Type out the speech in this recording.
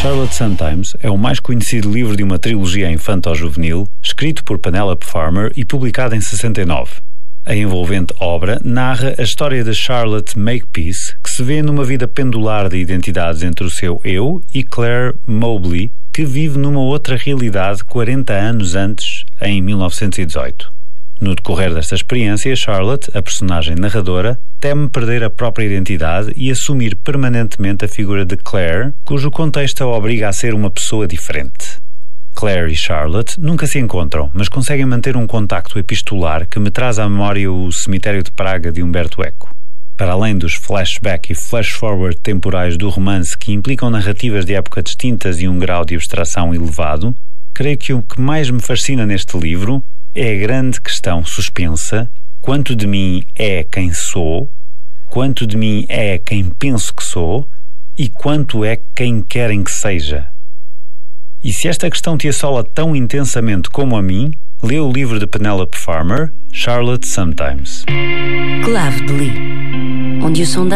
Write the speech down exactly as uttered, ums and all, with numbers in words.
Charlotte Sometimes é o mais conhecido livro de uma trilogia infanto-juvenil, escrito por Penelope Farmer e publicado em sessenta e nove. A envolvente obra narra a história de Charlotte Makepeace, que se vê numa vida pendular de identidades entre o seu eu e Claire Mobley, que vive numa outra realidade quarenta anos antes, em mil novecentos e dezoito. No decorrer desta experiência, Charlotte, a personagem narradora, teme perder a própria identidade e assumir permanentemente a figura de Claire, cujo contexto a obriga a ser uma pessoa diferente. Claire e Charlotte nunca se encontram, mas conseguem manter um contacto epistolar que me traz à memória o Cemitério de Praga de Umberto Eco. Para além dos flashback e flash-forward temporais do romance que implicam narrativas de época distintas e um grau de abstração elevado, creio que o que mais me fascina neste livro é a grande questão suspensa: quanto de mim é quem sou, quanto de mim é quem penso que sou e quanto é quem querem que seja. E se esta questão te assola tão intensamente como a mim, lê o livro de Penelope Farmer, Charlotte Sometimes. Clave de Lis, onde o som da